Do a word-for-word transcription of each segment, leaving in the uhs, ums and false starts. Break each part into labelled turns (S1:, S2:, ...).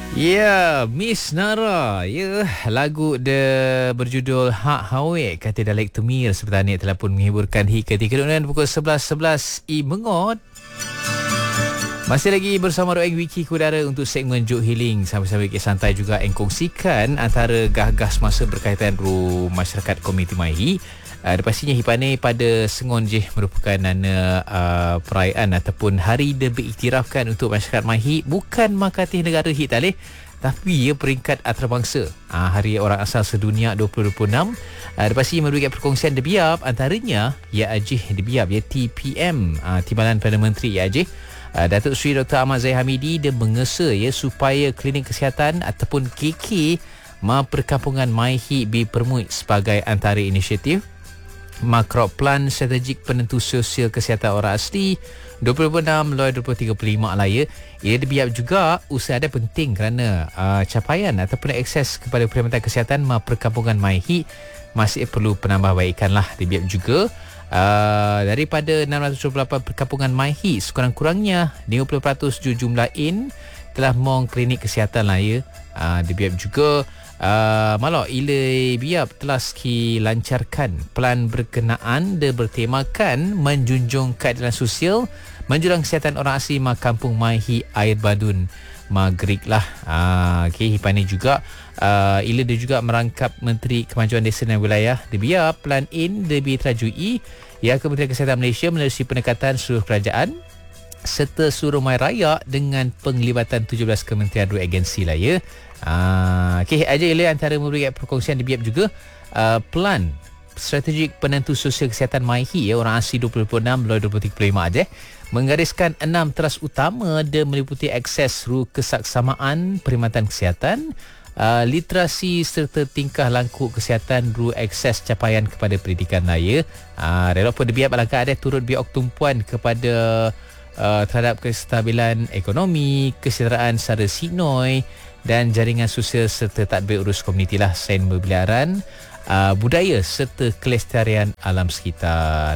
S1: Ya, Miss Nara. Ya, lagu dia berjudul Hak Hawe kata Dalek Temir sebentar ni telah pun menghiburkan hingga ketika kemudian pukul sebelas sebelas I Mengot. Masih lagi bersama Roeng Wiki Kudara untuk segmen Juk Healing. Sambil-sambil kita santai juga yang kongsikan antara gah-gah semasa berkaitan ru masyarakat komuniti Maihi. Uh, pastinya Hipane pada Sengon je merupakan nana uh, perayaan ataupun hari dia beriktirafkan untuk masyarakat Maihi, bukan Makatih Negara Hit Taleh, tapi ia peringkat antarabangsa. Uh, hari orang asal sedunia dua ribu dua puluh enam. Uh, pastinya memberikan perkongsian Debiab, antaranya Ya Ajih Debiab, ya T P M, uh, Timbalan Perdana Menteri Ya Ajih. Uh, Datuk Seri Doktor Ahmad Zahid Hamidi dia mengesa ya supaya klinik kesihatan ataupun K K Ma Perkampungan Maihi dipermui sebagai antara inisiatif Makro Plan Strategik Penentu Sosial Kesihatan Orang Asli dua ribu dua puluh enam Loi dua ribu tiga puluh lima laya. Ia dibiak juga usaha ada penting kerana uh, capaian ataupun akses kepada perkhidmatan kesihatan Ma Perkampungan Maihi masih perlu penambahbaikan lah. Dibiak juga uh, daripada enam ratus dua puluh lapan perkampungan Maihi, sekurang-kurangnya lima puluh peratus jumlah in telah mong klinik kesihatan lah ya. Uh, dibiak juga Uh, Malok Ilai Biab telah ski lancarkan plan berkenaan dia bertemakan menjunjung keadilan sosial menjurang kesihatan orang asli Ma Kampung Maihi Air Badun Maghrib lah. uh, okay, Hipani juga uh, Ilai dia juga merangkap Menteri Kemajuan Desa dan Wilayah dia biar plan in dia diterajui ya Kementerian Kesihatan Malaysia melalui pendekatan seluruh kerajaan serta seluruh mai raya dengan penglibatan tujuh belas kementerian dan agensi lah ya. Ah, okey, aja Ilai antara memberi perkongsian di biab juga uh, plan strategik penentu sosial kesihatan Maihi ya orang asli dua ribu dua puluh enam Loi dua ribu tiga puluh lima aja menggariskan enam teras utama dia meliputi akses ru kesaksamaan perkhidmatan kesihatan, uh, literasi serta tingkah laku kesihatan ru akses capaian kepada pendidikan raya. Ah, uh, relevan di biab alangkah ada turut biak tumpuan kepada uh, terhadap kestabilan ekonomi, kesejahteraan secara sinoi dan jaringan sosial serta tadbir urus komuniti lah selain pembeliaran uh, budaya serta kelestarian alam sekitar.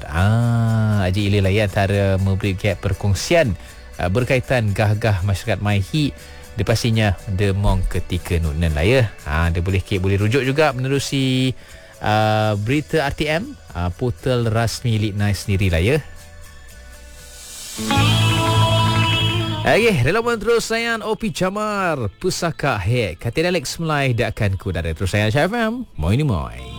S1: Ah, Haji Ilai lah ya antara memberi perkongsian uh, berkaitan gah-gah masyarakat Maihi. Dia pastinya dia mong ketika nunan lah ya. Ah, dia boleh kek boleh rujuk juga menerusi uh, berita R T M, uh, portal rasmi Litnai sendiri lah ya. Okey, relevan terus sayan O P Jamar Pusaka Hek. Kata Alex Melai dak akan ku dari terus sayan Syah F M. Moi ni moi.